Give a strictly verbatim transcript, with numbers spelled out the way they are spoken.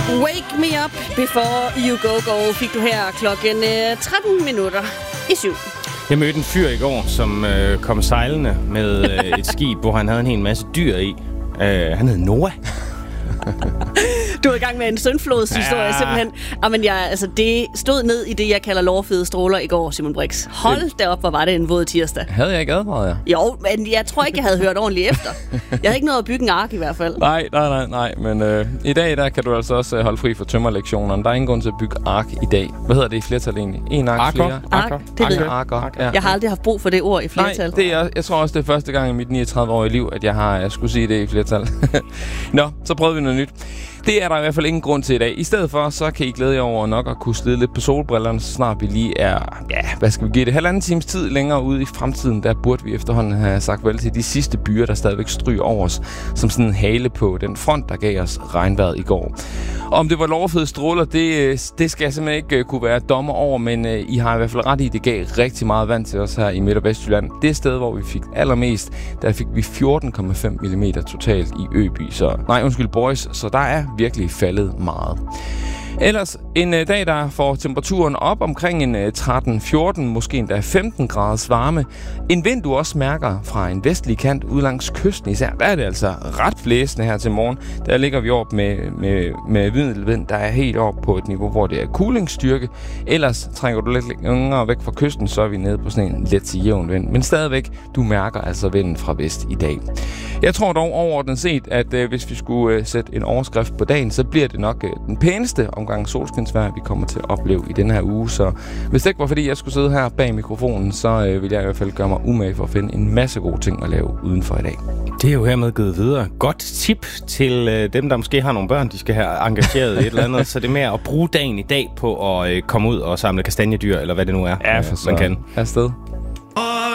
Wake me up before you go go fik du her klokken tretten minutter i syv. Jeg mødte en fyr i går, som øh, kom sejlende med øh, et skib, hvor han havde en hel masse dyr i. Øh, han hed Noah. Du er i gang med en søndflodshistorie, ja. Simpelthen. Jamen, jeg, altså, det stod ned i det, jeg kalder lårfede stråler i går, Simon Brix. Hold da op, hvor var det en våd tirsdag. Havde jeg ikke advaret jer? Jo, men jeg tror ikke, jeg havde hørt ordentligt efter. Jeg havde ikke noget at bygge en ark i hvert fald. Nej, nej, nej, nej. Men øh, i dag, der kan du altså også holde fri for tømmerlektionerne. Der er ingen grund til at bygge ark i dag. Hvad hedder det i flertal egentlig? En ark, Arker. flere? Ark, det ved jeg. Arker. Ja. Jeg har aldrig haft brug for det ord i flertal. Nej, det er, jeg tror også, det er første gang i mit niogtredive-årige liv, at jeg har jeg skulle sige det i flertal. Nå, så prøvede vi noget nyt. Det er der i hvert fald ingen grund til i dag. I stedet for, så kan I glæde jer over nok at kunne slide lidt på solbrillerne, så snart vi lige er, ja, hvad skal vi give det, halvanden times tid længere ude i fremtiden. Der burde vi efterhånden have sagt vel til de sidste byer, der stadigvæk stryger over os, som sådan en hale på den front, der gav os regnvejret i går. Om det var lårfede stråler, det, det skal jeg simpelthen ikke kunne være dommer over, men uh, I har i hvert fald ret i, det gav rigtig meget vand til os her i Midt- og Vestjylland. Det sted, hvor vi fik allermest, der fik vi fjorten komma fem millimeter totalt i Øby. Så nej, undskyld boys, så der er virkelig faldet meget. Ellers en øh, dag, der får temperaturen op omkring en øh, tretten fjorten, måske endda femten graders varme. En vind, du også mærker fra en vestlig kant ud langs kysten især. Der er det altså ret blæsende her til morgen. Der ligger vi op med, med, med vindelvind, der er helt op på et niveau, hvor det er kulingsstyrke. Ellers trænger du lidt længere væk fra kysten, så er vi nede på sådan en let til jævn vind. Men stadigvæk, du mærker altså vinden fra vest i dag. Jeg tror dog overordnet set, at øh, hvis vi skulle øh, sætte en overskrift på dagen, så bliver det nok øh, den pæneste omgang solskinsvejr, vi kommer til at opleve i denne her uge. Så hvis det ikke var fordi, jeg skulle sidde her bag mikrofonen, så øh, vil jeg i hvert fald gøre mig umage for at finde en masse gode ting at lave udenfor i dag. Det er jo hermed givet videre. Godt tip til øh, dem, der måske har nogle børn, de skal have engageret i et eller andet. Så det er med at bruge dagen i dag på at øh, komme ud og samle kastanjedyr, eller hvad det nu er, ja, øh, man kan. Afsted.